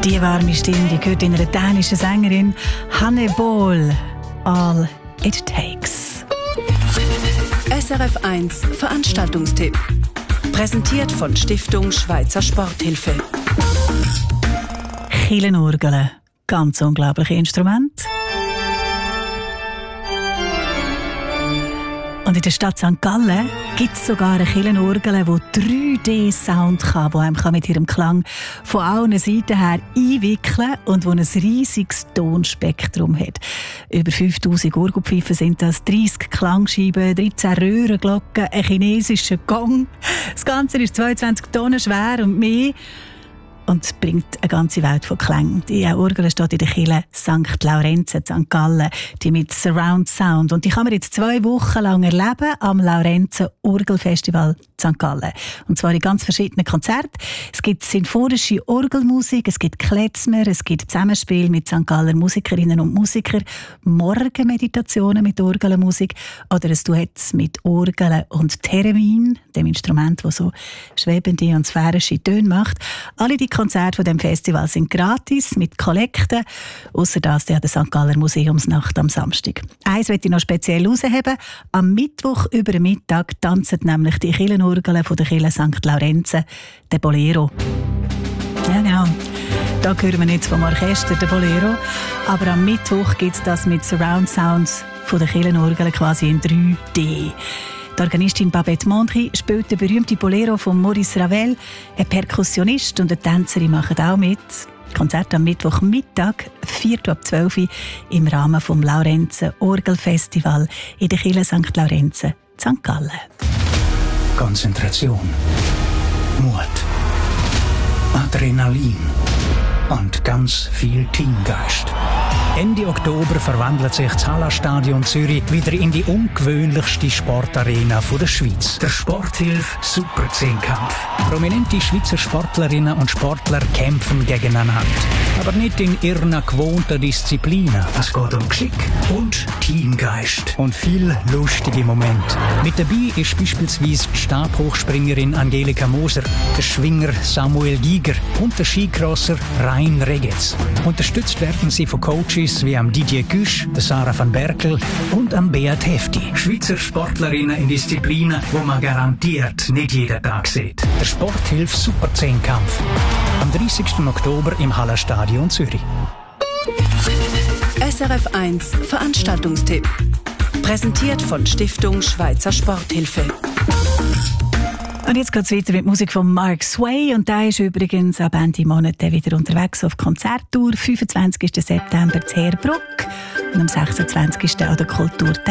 Die warme Stimme, die gehört in einer dänischen Sängerin Hanne Bol. All it takes. SRF 1 Veranstaltungstipp. Präsentiert von Stiftung Schweizer Sporthilfe. Kirchenorgel, ganz unglaubliche Instrument. Und in der Stadt St. Gallen gibt es sogar eine Kirchenorgel, die 3D-Sound kann, die einem mit ihrem Klang von allen Seiten her einwickeln und die ein riesiges Tonspektrum hat. Über 5000 Orgelpfeifen sind das, 30 Klangscheiben, 13 Röhrenglocken, ein chinesischer Gong. Das Ganze ist 22 Tonnen schwer und mehr. Und bringt eine ganze Welt von Klängen. Die Orgel steht in der Kirche St. Laurenz in St. Gallen, die mit Surround Sound. Und die kann man jetzt 2 Wochen lang erleben am Laurenzer Orgelfestival St. Gallen. Und zwar in ganz verschiedenen Konzerten. Es gibt sinfonische Orgelmusik, es gibt Klezmer, es gibt Zusammenspiel mit St. Galler Musikerinnen und Musikern, Morgenmeditationen mit Orgelmusik oder ein Duett mit Orgeln und Theremin, dem Instrument, das so schwebende und sphärische Töne macht. Alle die Konzerte von dem Festival sind gratis, mit Kollekten, ausser das der St. Galler Museumsnacht am Samstag. Eins möchte ich noch speziell herausheben. Am Mittwoch über den Mittag tanzen nämlich die Kirchenorgeln von der Kirche St. Laurenz, der Bolero. Ja, genau. Da hören wir nicht vom Orchester, der Bolero. Aber am Mittwoch gibt es das mit Surround Sounds von der Kirchenorgeln quasi in 3D. Die Organistin Babette Mondry spielt den berühmten Bolero von Maurice Ravel. Ein Perkussionist und eine Tänzerin machen auch mit. Konzert am Mittwochmittag, 4:12 Uhr, im Rahmen des Laurenzer Orgelfestival in der Kirche St. Laurenz, St. Gallen. Konzentration, Mut, Adrenalin und ganz viel Teamgeist. Ende Oktober verwandelt sich das Hallenstadion Zürich wieder in die ungewöhnlichste Sportarena der Schweiz. Der Sporthilfe Super 10-Kampf. Prominente Schweizer Sportlerinnen und Sportler kämpfen gegeneinander. Aber nicht in ihren gewohnten Disziplinen. Es geht um Geschick und Teamgeist. Und viel lustige Momente. Mit dabei ist beispielsweise die Stabhochspringerin Angelika Moser, der Schwinger Samuel Giger und der Skicrosser Rein Regetz. Unterstützt werden sie von Coaches wie am Didier Güsch, der Sarah van Berkel und am Beat Hefti. Schweizer Sportlerinnen in Disziplinen, wo man garantiert nicht jeden Tag sieht. Der Sporthilfe Super 10-Kampf. Am 30. Oktober im Hallenstadion Zürich. SRF 1 Veranstaltungstipp. Präsentiert von Stiftung Schweizer Sporthilfe. Und jetzt geht es weiter mit Musik von Mark Sway. Und der ist übrigens ab Ende Monat wieder unterwegs auf Konzerttour. 25. September in Herbruck und am 26. an der Kultur